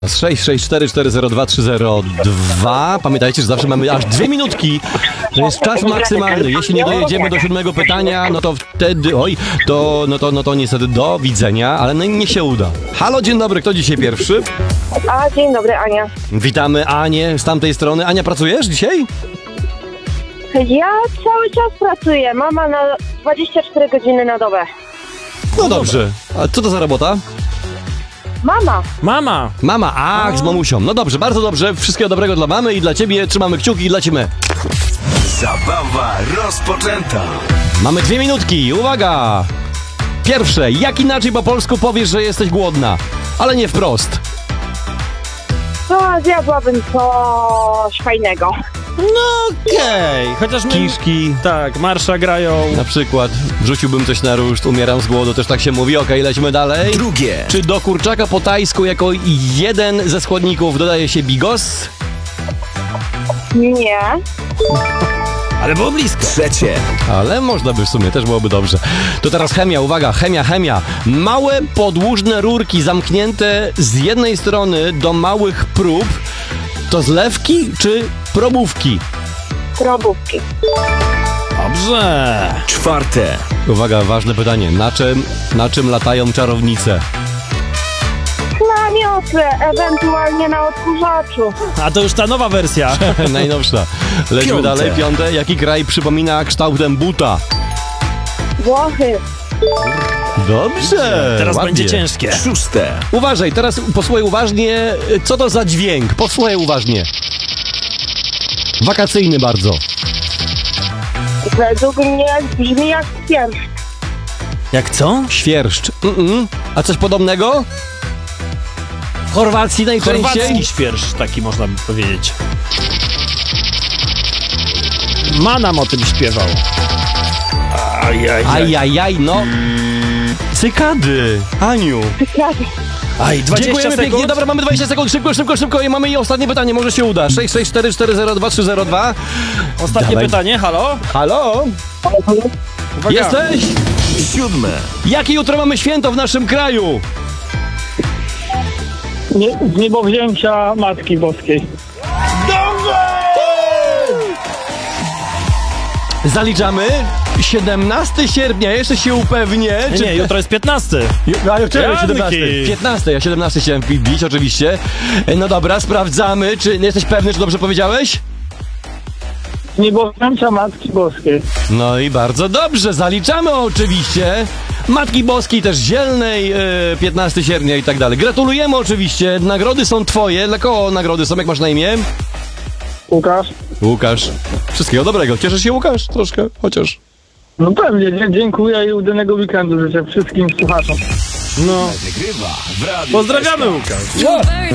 664402302. Pamiętajcie, że zawsze mamy aż 2 minutki. To jest czas maksymalny. Jeśli nie dojedziemy do 7. pytania, no to wtedy, no to niestety do widzenia, ale no nie się uda. Halo, dzień dobry, kto dzisiaj pierwszy? Dzień dobry, Ania. Witamy Anię z tamtej strony. Ania, pracujesz dzisiaj? Ja cały czas pracuję. Mama na 24 godziny na dobę. No dobrze. A co to za robota? Mama. Ach, z mamusią. No dobrze, bardzo dobrze. Wszystkiego dobrego dla mamy i dla ciebie. Trzymamy kciuki i dla ciebie. Zabawa rozpoczęta. Mamy 2 minutki. Uwaga! Pierwsze. Jak inaczej po polsku powiesz, że jesteś głodna? Ale nie wprost. Zjadłabym coś fajnego. No okej, chociaż my... Kiszki. Tak, marsza grają. Na przykład wrzuciłbym coś na ruszt, umieram z głodu, też tak się mówi. Okej, lecimy dalej. Drugie. Czy do kurczaka po tajsku jako jeden ze składników dodaje się bigos? Nie. Ale było blisko. Trzecie. Ale można by w sumie, też byłoby dobrze. To teraz chemia, uwaga, chemia. Małe podłużne rurki zamknięte z jednej strony do małych prób. To zlewki czy probówki? Probówki. Dobrze. Czwarte. Uwaga, ważne pytanie. Na czym latają czarownice? Na miotle, ewentualnie na odkurzaczu. A to już ta nowa wersja. Najnowsza. Lećmy Piąte. dalej. Piąte. Jaki kraj przypomina kształtem buta? Włochy. Dobrze. Teraz ładnie. będzie ciężkie. Szóste. Uważaj, teraz posłuchaj uważnie. Co to za dźwięk? Posłuchaj uważnie. Wakacyjny bardzo. Według mnie brzmi jak świerszcz. Jak co? Świerszcz. A coś podobnego? W Chorwacji najczęściej? Chorwacki świerszcz, taki można by powiedzieć. Manam o tym śpiewał. Ajajaj, no. Cykady. Aniu. Aj, 20 Dziękujemy sekund. pięknie. Dobra, mamy 20 sekund. Szybko. I mamy i ostatnie pytanie. Może się uda. 664402302. Ostatnie Dawaj. pytanie, halo? Halo? Uwaga. Jesteś? Siódme. Jakie jutro mamy święto w naszym kraju? Z niebowzięcia Matki Boskiej. Zaliczamy 17 sierpnia, jeszcze się upewnię. Nie, jutro jest 15. A ja wczoraj Janki. 17. 15, ja 17 chciałem bić oczywiście. No dobra, sprawdzamy, czy jesteś pewny, czy dobrze powiedziałeś? Z niebowzięcia Matki Boskiej. No i bardzo dobrze, zaliczamy oczywiście. Matki Boskiej też Zielnej, 15 sierpnia i tak dalej. Gratulujemy oczywiście, nagrody są twoje. Dla kogo nagrody są, jak masz na imię? Łukasz? Łukasz. Wszystkiego dobrego. Cieszysz się, Łukasz? Troszkę, chociaż. No pewnie, dziękuję i udanego weekendu życzę wszystkim słuchaczom. No. Wygrywa w Radiu Pozdrawiamy, SK. Łukasz.